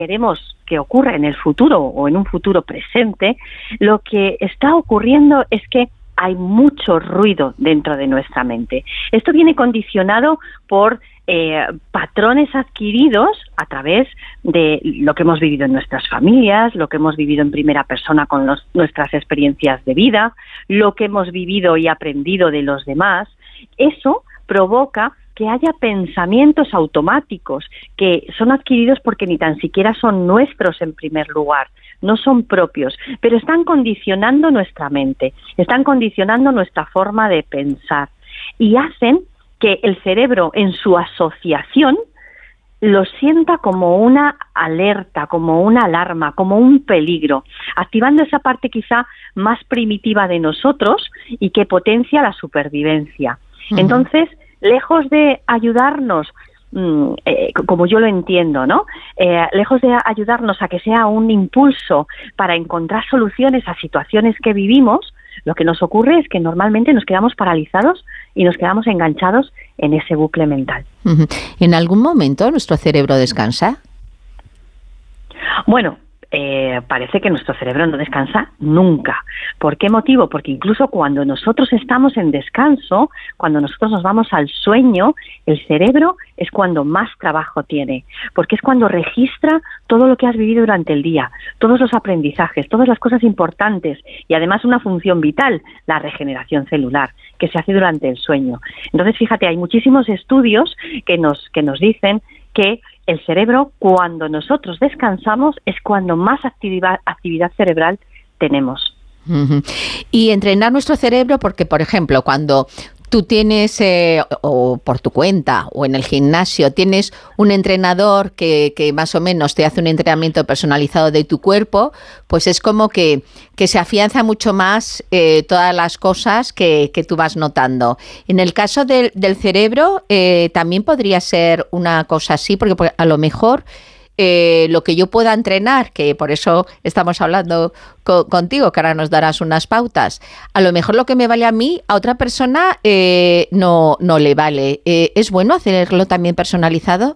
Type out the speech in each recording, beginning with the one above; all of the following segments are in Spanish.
queremos que ocurra en el futuro o en un futuro presente, lo que está ocurriendo es que hay mucho ruido dentro de nuestra mente. Esto viene condicionado por patrones adquiridos a través de lo que hemos vivido en nuestras familias, lo que hemos vivido en primera persona con nuestras experiencias de vida, lo que hemos vivido y aprendido de los demás. Eso provoca que haya pensamientos automáticos que son adquiridos porque ni tan siquiera son nuestros en primer lugar, no son propios, pero están condicionando nuestra mente, están condicionando nuestra forma de pensar y hacen que el cerebro en su asociación lo sienta como una alerta, como una alarma, como un peligro, activando esa parte quizá más primitiva de nosotros y que potencia la supervivencia. Entonces, lejos de ayudarnos, como yo lo entiendo, ¿no? Lejos de ayudarnos a que sea un impulso para encontrar soluciones a situaciones que vivimos, lo que nos ocurre es que normalmente nos quedamos paralizados y nos quedamos enganchados en ese bucle mental. ¿En algún momento nuestro cerebro descansa? Bueno, parece que nuestro cerebro no descansa nunca. ¿Por qué motivo? Porque incluso cuando nosotros estamos en descanso, cuando nosotros nos vamos al sueño, el cerebro es cuando más trabajo tiene, porque es cuando registra todo lo que has vivido durante el día, todos los aprendizajes, todas las cosas importantes y además una función vital, la regeneración celular, que se hace durante el sueño. Entonces, fíjate, hay muchísimos estudios que nos dicen que el cerebro, cuando nosotros descansamos, es cuando más actividad cerebral tenemos. Y entrenar nuestro cerebro, porque, por ejemplo, cuando tú tienes, o por tu cuenta, o en el gimnasio, tienes un entrenador que más o menos te hace un entrenamiento personalizado de tu cuerpo, pues es como que se afianza mucho más todas las cosas que tú vas notando. En el caso del cerebro, también podría ser una cosa así, porque a lo mejor lo que yo pueda entrenar, que por eso estamos hablando contigo, que ahora nos darás unas pautas, a lo mejor lo que me vale a mí, a otra persona no le vale. ¿Es bueno hacerlo también personalizado?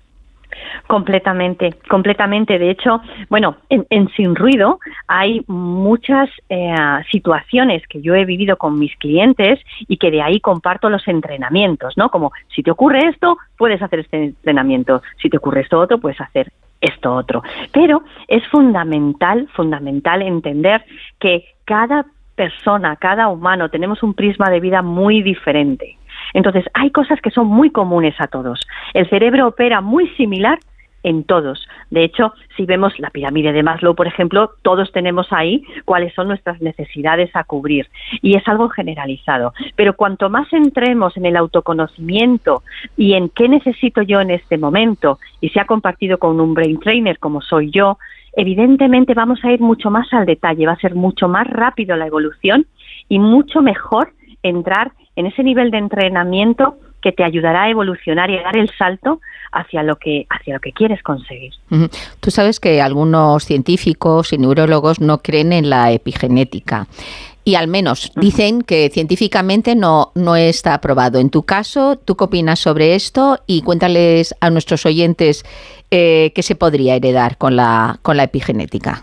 Completamente. De hecho, bueno, en Sin Ruido hay muchas situaciones que yo he vivido con mis clientes y que de ahí comparto los entrenamientos, ¿no? Como, si te ocurre esto, puedes hacer este entrenamiento. Si te ocurre esto otro, puedes hacer esto otro. Pero es fundamental entender que cada persona, cada humano, tenemos un prisma de vida muy diferente. Entonces, hay cosas que son muy comunes a todos. El cerebro opera muy similar en todos. De hecho, si vemos la pirámide de Maslow, por ejemplo, todos tenemos ahí cuáles son nuestras necesidades a cubrir y es algo generalizado. Pero cuanto más entremos en el autoconocimiento y en qué necesito yo en este momento y se ha compartido con un brain trainer como soy yo, evidentemente vamos a ir mucho más al detalle, va a ser mucho más rápido la evolución y mucho mejor entrar en ese nivel de entrenamiento que te ayudará a evolucionar y a dar el salto hacia lo que quieres conseguir. Tú sabes que algunos científicos y neurólogos no creen en la epigenética y al menos dicen que científicamente no está probado. En tu caso, ¿tú qué opinas sobre esto? Y cuéntales a nuestros oyentes qué se podría heredar con la epigenética.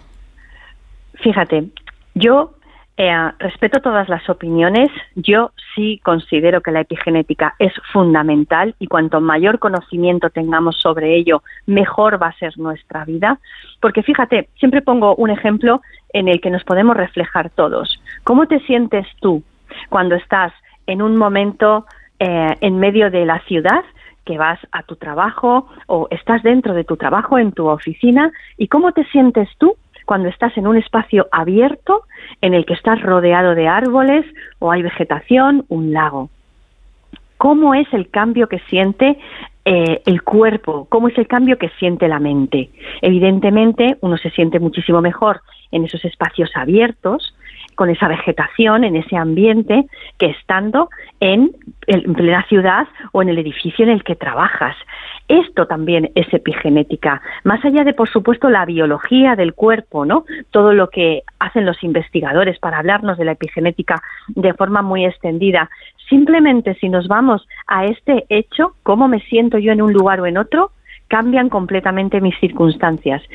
Fíjate, yo respeto todas las opiniones. Yo sí considero que la epigenética es fundamental y cuanto mayor conocimiento tengamos sobre ello, mejor va a ser nuestra vida. Porque fíjate, siempre pongo un ejemplo en el que nos podemos reflejar todos. ¿Cómo te sientes tú cuando estás en un momento en medio de la ciudad, que vas a tu trabajo o estás dentro de tu trabajo, en tu oficina? ¿Y cómo te sientes tú cuando estás en un espacio abierto en el que estás rodeado de árboles o hay vegetación, un lago? ¿Cómo es el cambio que siente el cuerpo? ¿Cómo es el cambio que siente la mente? Evidentemente, uno se siente muchísimo mejor en esos espacios abiertos, con esa vegetación, en ese ambiente, que estando en plena ciudad o en el edificio en el que trabajas. Esto también es epigenética, más allá de, por supuesto, la biología del cuerpo, ¿no? Todo lo que hacen los investigadores para hablarnos de la epigenética de forma muy extendida. Simplemente si nos vamos a este hecho, cómo me siento yo en un lugar o en otro, cambian completamente mis circunstancias.